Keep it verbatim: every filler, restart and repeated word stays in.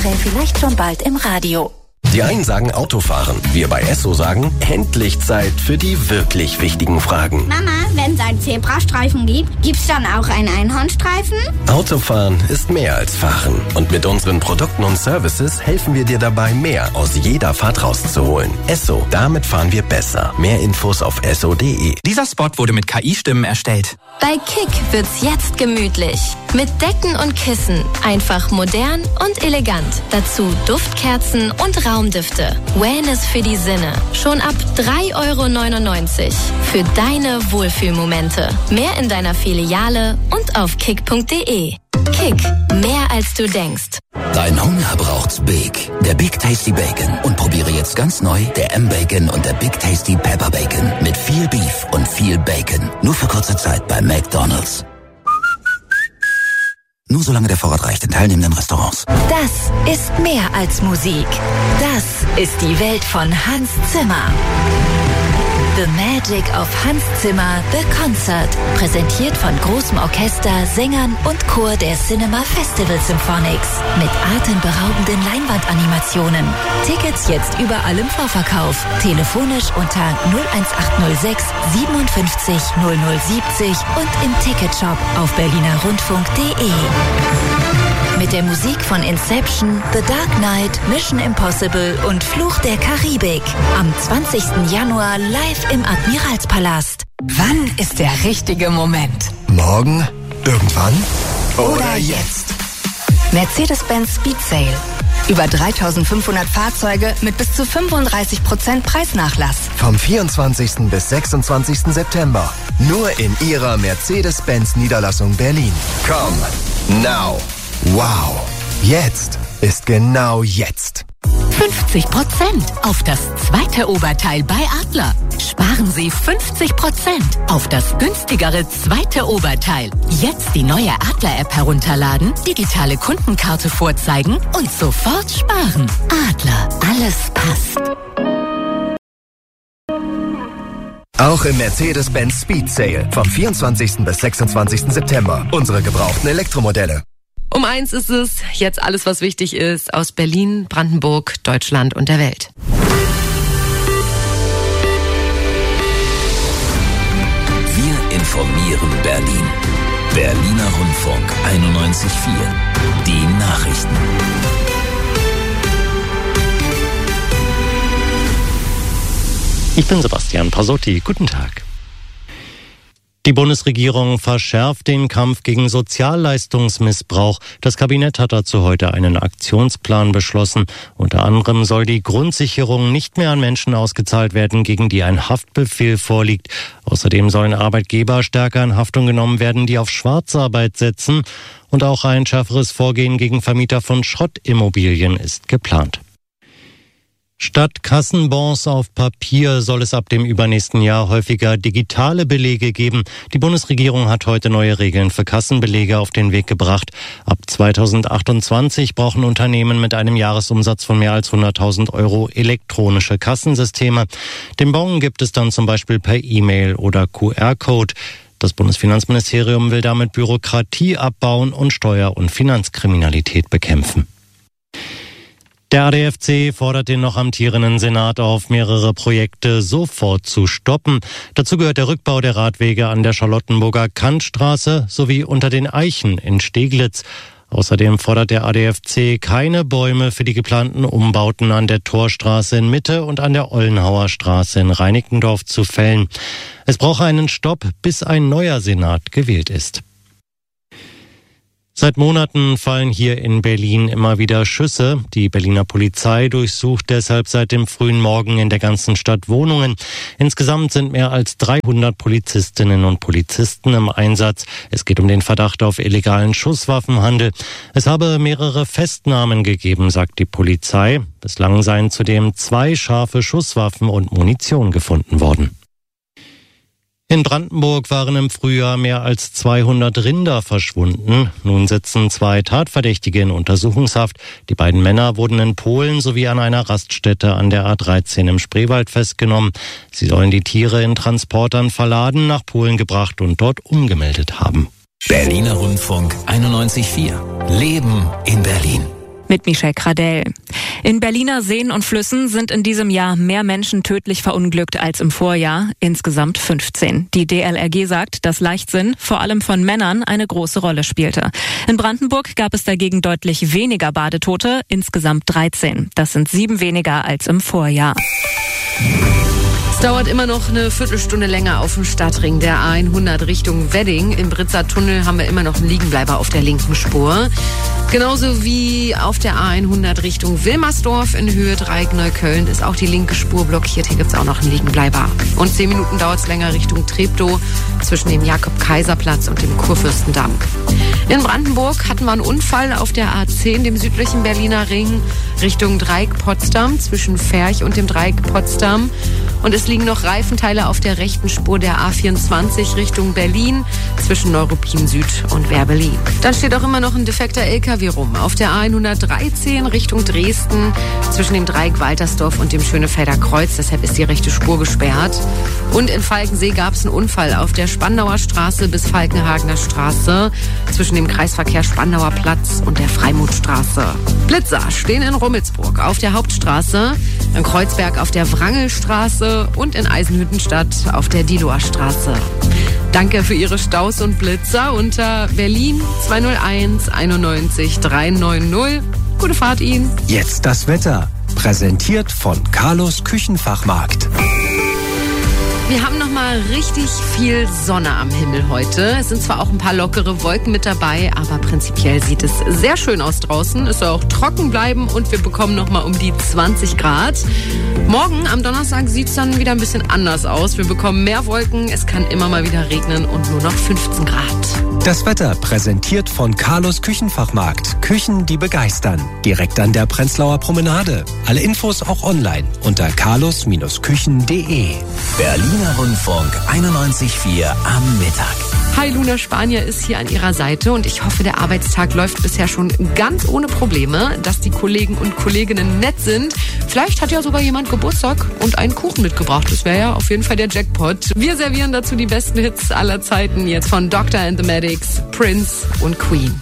André vielleicht schon bald im Radio. Die einen sagen Autofahren, wir bei Esso sagen, endlich Zeit für die wirklich wichtigen Fragen. Mama, wenn es einen Zebrastreifen gibt, gibt's dann auch einen Einhornstreifen? Autofahren ist mehr als Fahren. Und mit unseren Produkten und Services helfen wir dir dabei, mehr aus jeder Fahrt rauszuholen. Esso, damit fahren wir besser. Mehr Infos auf esso punkt de. Dieser Spot wurde mit K I-Stimmen erstellt. Bei Kick wird's jetzt gemütlich. Mit Decken und Kissen. Einfach modern und elegant. Dazu Duftkerzen und Raumdüfte. Wellness für die Sinne. Schon ab drei Euro neunundneunzig. Für deine Wohlfühlmomente. Mehr in deiner Filiale und auf kick punkt de. Kick. Mehr als du denkst. Dein Hunger braucht's Big. Der Big Tasty Bacon. Und probiere jetzt ganz neu der M-Bacon und der Big Tasty Pepper Bacon. Mit viel Beef und viel Bacon. Nur für kurze Zeit bei McDonald's. Nur solange der Vorrat reicht in teilnehmenden Restaurants. Das ist mehr als Musik. Das ist die Welt von Hans Zimmer. The Magic of Hans Zimmer, The Concert. Präsentiert von großem Orchester, Sängern und Chor der Cinema Festival Symphonics. Mit atemberaubenden Leinwandanimationen. Tickets jetzt überall im Vorverkauf. Telefonisch unter null eins acht null sechs siebenundfünfzig null null siebzig und im Ticketshop auf berliner rundfunk punkt de. Mit der Musik von Inception, The Dark Knight, Mission Impossible und Fluch der Karibik. Am zwanzigsten Januar live im Admiralspalast. Wann ist der richtige Moment? Morgen? Irgendwann? Oder jetzt? Mercedes-Benz Speed Sale. Über dreitausendfünfhundert Fahrzeuge mit bis zu fünfunddreißig Prozent Preisnachlass. Vom vierundzwanzigsten bis sechsundzwanzigsten September. Nur in Ihrer Mercedes-Benz Niederlassung Berlin. Come now. Wow. Jetzt ist genau jetzt. fünfzig Prozent auf das zweite Oberteil bei Adler. Sparen Sie fünfzig Prozent auf das günstigere zweite Oberteil. Jetzt die neue Adler-App herunterladen, digitale Kundenkarte vorzeigen und sofort sparen. Adler, alles passt. Auch im Mercedes-Benz Speed Sale vom vierundzwanzigsten bis sechsundzwanzigsten September. Unsere gebrauchten Elektromodelle. Um eins ist es, jetzt alles, was wichtig ist, aus Berlin, Brandenburg, Deutschland und der Welt. Wir informieren Berlin. Berliner Rundfunk einundneunzig Komma vier. Die Nachrichten. Ich bin Sebastian Pasotti. Guten Tag. Die Bundesregierung verschärft den Kampf gegen Sozialleistungsmissbrauch. Das Kabinett hat dazu heute einen Aktionsplan beschlossen. Unter anderem soll die Grundsicherung nicht mehr an Menschen ausgezahlt werden, gegen die ein Haftbefehl vorliegt. Außerdem sollen Arbeitgeber stärker in Haftung genommen werden, die auf Schwarzarbeit setzen. Und auch ein schärferes Vorgehen gegen Vermieter von Schrottimmobilien ist geplant. Statt Kassenbons auf Papier soll es ab dem übernächsten Jahr häufiger digitale Belege geben. Die Bundesregierung hat heute neue Regeln für Kassenbelege auf den Weg gebracht. Ab zweitausendachtundzwanzig brauchen Unternehmen mit einem Jahresumsatz von mehr als hunderttausend Euro elektronische Kassensysteme. Den Bon gibt es dann zum Beispiel per E-Mail oder Q R-Code. Das Bundesfinanzministerium will damit Bürokratie abbauen und Steuer- und Finanzkriminalität bekämpfen. Der A D F C fordert den noch amtierenden Senat auf, mehrere Projekte sofort zu stoppen. Dazu gehört der Rückbau der Radwege an der Charlottenburger Kantstraße sowie unter den Eichen in Steglitz. Außerdem fordert der A D F C, keine Bäume für die geplanten Umbauten an der Torstraße in Mitte und an der Ollenhauer Straße in Reinickendorf zu fällen. Es brauche einen Stopp, bis ein neuer Senat gewählt ist. Seit Monaten fallen hier in Berlin immer wieder Schüsse. Die Berliner Polizei durchsucht deshalb seit dem frühen Morgen in der ganzen Stadt Wohnungen. Insgesamt sind mehr als dreihundert Polizistinnen und Polizisten im Einsatz. Es geht um den Verdacht auf illegalen Schusswaffenhandel. Es habe mehrere Festnahmen gegeben, sagt die Polizei. Bislang seien zudem zwei scharfe Schusswaffen und Munition gefunden worden. In Brandenburg waren im Frühjahr mehr als zweihundert Rinder verschwunden. Nun sitzen zwei Tatverdächtige in Untersuchungshaft. Die beiden Männer wurden in Polen sowie an einer Raststätte an der A dreizehn im Spreewald festgenommen. Sie sollen die Tiere in Transportern verladen, nach Polen gebracht und dort umgemeldet haben. Berliner Rundfunk einundneunzig Komma vier. Leben in Berlin. Mit Michelle Cradell. In Berliner Seen und Flüssen sind in diesem Jahr mehr Menschen tödlich verunglückt als im Vorjahr, insgesamt fünfzehn. Die D L R G sagt, dass Leichtsinn vor allem von Männern eine große Rolle spielte. In Brandenburg gab es dagegen deutlich weniger Badetote, insgesamt dreizehn. Das sind sieben weniger als im Vorjahr. Es dauert immer noch eine Viertelstunde länger auf dem Stadtring der A hundert Richtung Wedding. Im Britzer Tunnel haben wir immer noch einen Liegenbleiber auf der linken Spur. Genauso wie auf der A hundert Richtung Wilmersdorf in Höhe Dreieck-Neukölln ist auch die linke Spur blockiert. Hier gibt es auch noch einen Liegenbleiber. Und zehn Minuten dauert es länger Richtung Treptow zwischen dem Jakob-Kaiser-Platz und dem Kurfürstendamm. In Brandenburg hatten wir einen Unfall auf der A zehn, dem südlichen Berliner Ring, Richtung Dreieck Potsdam, zwischen Ferch und dem Dreieck Potsdam. Und es liegen noch Reifenteile auf der rechten Spur der A vierundzwanzig Richtung Berlin, zwischen Neuruppin Süd und Wehr-Berlin. Dann steht auch immer noch ein defekter L K W rum auf der A hundertdreizehn Richtung Dresden, zwischen dem Dreieck Waltersdorf und dem Schönefelder Kreuz. Deshalb ist die rechte Spur gesperrt. Und in Falkensee gab es einen Unfall auf der Spandauer Straße bis Falkenhagener Straße, zwischen dem Kreisverkehr Spandauer Platz und der Freimutstraße. Blitzer stehen in Rummelsburg auf der Hauptstraße, in Kreuzberg auf der Wrangelstraße und in Eisenhüttenstadt auf der Diehloer Straße. Danke für Ihre Staus und Blitzer unter Berlin zwei null eins einundneunzig drei neun null. Gute Fahrt Ihnen. Jetzt das Wetter. Präsentiert von Carlos Küchenfachmarkt. Wir haben noch mal richtig viel Sonne am Himmel heute. Es sind zwar auch ein paar lockere Wolken mit dabei, aber prinzipiell sieht es sehr schön aus draußen. Es soll auch trocken bleiben und wir bekommen noch mal um die zwanzig Grad. Morgen am Donnerstag sieht es dann wieder ein bisschen anders aus. Wir bekommen mehr Wolken, es kann immer mal wieder regnen und nur noch fünfzehn Grad. Das Wetter präsentiert von Carlos Küchenfachmarkt. Küchen, die begeistern. Direkt an der Prenzlauer Promenade. Alle Infos auch online unter carlos Küchen punkt de. Berliner Rundfunk einundneunzig Komma vier am Mittag. Hi, Luna Spanier ist hier an ihrer Seite und ich hoffe, der Arbeitstag läuft bisher schon ganz ohne Probleme, dass die Kollegen und Kolleginnen nett sind. Vielleicht hat ja sogar jemand Geburtstag und einen Kuchen mitgebracht. Das wäre ja auf jeden Fall der Jackpot. Wir servieren dazu die besten Hits aller Zeiten, jetzt von Doctor and the Medics, Prince und Queen.